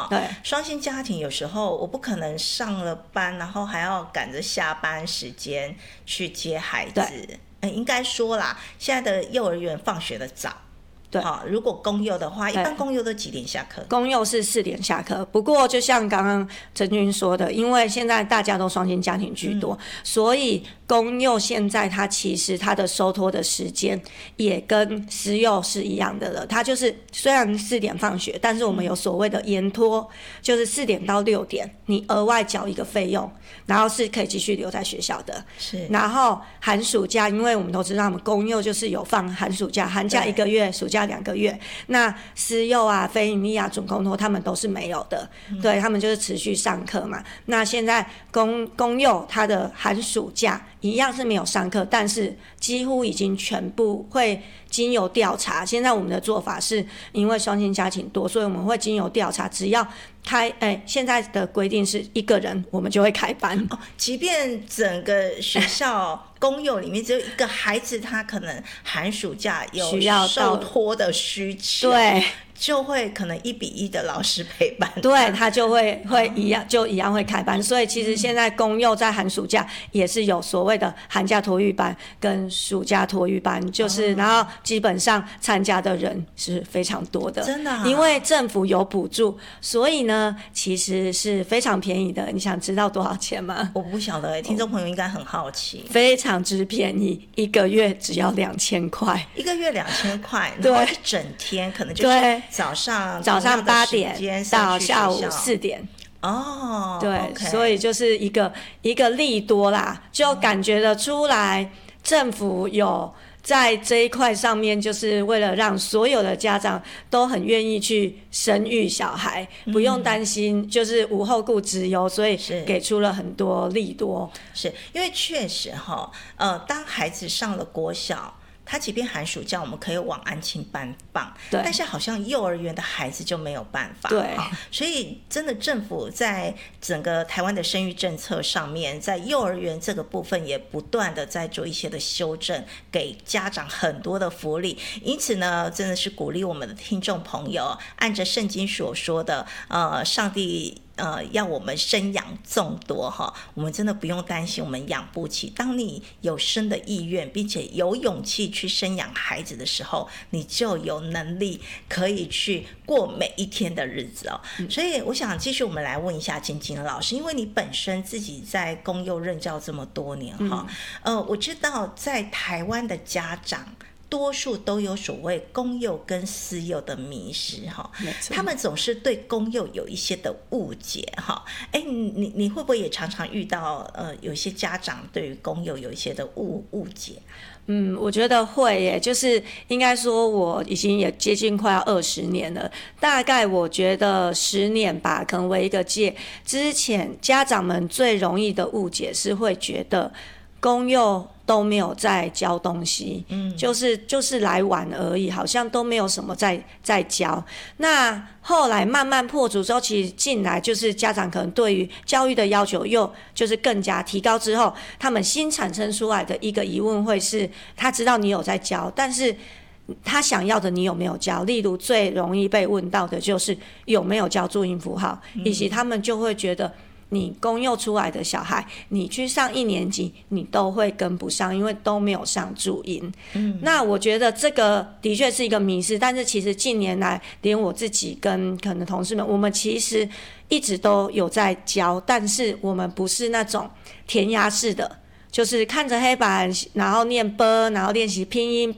对， 双薪家庭有时候我不可能上了班，然后还要赶着下班时间去接孩子。应该说啦，现在的幼儿园放学的早。 对， 如果公幼的话，一般公幼都几点下课？ 公幼是4点下课。不过就像刚刚陈君说的，因为现在大家都双薪家庭居多，所以公幼现在它其实它的收托的时间也跟私幼是一样的了。它就是虽然4点放学，但是我们有所谓的延托，就是4点到6点，你额外缴一个费用，然后是可以继续留在学校的。 是。 然后寒暑假，因为我们都知道，我们公幼就是有放寒暑假，寒假1个月，暑假2个月。那私幼啊、非营利啊、准公托他们都是没有的，对，他们就是持续上课嘛。那现在公幼它的寒暑假一样是没有上课，但是几乎已经全部会经由调查。现在我们的做法是因为双薪家庭多，所以我们会经由调查，只要现在的规定是1个人，我们就会开班。 即便整个学校公幼里面只有1个孩子，他可能寒暑假有受托的需求， 对， 就会可能1比1的老师陪伴， 对，他就会一样会开班。所以其实现在公幼在寒暑假也是有所谓的寒假托育班跟暑假托育班，就是然后基本上参加的人是非常多的， 真的因为政府有补助，所以呢其实是非常便宜的。你想知道多少钱吗？ 我不晓得，听众朋友应该很好奇。 非常之便宜，1个月只要2000块 ，1个月2000块， 对， 然后一整天可能就是早上 8点到下午4点。对， okay， 所以就是一个利多啦，就感觉得出来政府有在这一块上面，就是为了让所有的家长都很愿意去生育小孩，不用担心就是无后顾之忧，所以给出了很多利多。 是因为确实当孩子上了国小，他即便寒暑假我们可以往安亲班放，但是好像幼儿园的孩子就没有办法。 对， 所以真的政府在整个台湾的生育政策上面，在幼儿园这个部分也不断的在做一些的修正，给家长很多的福利。因此呢，真的是鼓励我们的听众朋友，按着圣经所说的上帝要我们生养众多我们真的不用担心我们养不起。当你有生的意愿，并且有勇气去生养孩子的时候，你就有能力可以去过每一天的日子所以我想继续我们来问一下晶晶老师，因为你本身自己在公幼任教这么多年我知道在台湾的家长多数都有所谓公幼跟私幼的迷失他们总是对公幼有一些的误解你会不会也常常遇到有一些家长对于公幼有一些的误解？ 我觉得会耶，就是应该说我已经也接近快要20年了，大概我觉得10年吧，可能为一个界。之前家长们最容易的误解是会觉得公幼都没有在教东西，就是来玩而已，好像都没有什么在教。那后来慢慢破除之后，其实进来就是家长可能对于教育的要求又就是更加提高之后，他们新产生出来的一个疑问会是，他知道你有在教，但是他想要的你有没有教？例如最容易被问到的就是有没有教注音符号，以及他们就会觉得你公幼出来的小孩，你去上1年级你都会跟不上，因为都没有上注音。那我觉得这个的确是一个迷思，但是其实近年来连我自己跟可能同事们，我们其实一直都有在教，但是我们不是那种填鸭式的，就是看着黑板然后念 b， 然后练习拼音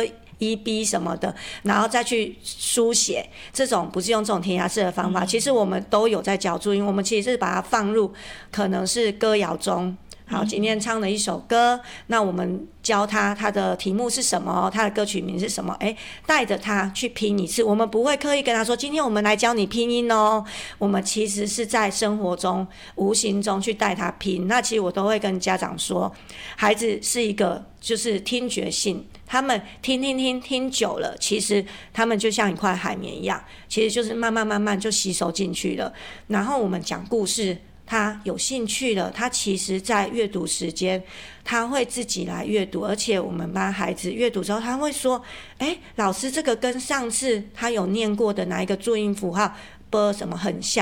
b、1b 什么的，然后再去书写，这种不是用这种填鸭式的方法。其实我们都有在教注音，我们其实是把它放入可能是歌谣中。好，今天唱了一首歌，那我们教他的题目是什么，他的歌曲名是什么，带着他去拼一次。我们不会刻意跟他说今天我们来教你拼音我们其实是在生活中无形中去带他拼。那其实我都会跟家长说，孩子是一个就是听觉性，他们听久了，其实他们就像一块海绵一样，其实就是慢慢就吸收进去了。然后我们讲故事，他有兴趣了，他其实在阅读时间他会自己来阅读，而且我们班孩子阅读之后他会说老师这个跟上次他有念过的哪一个注音符号 b 什么很像，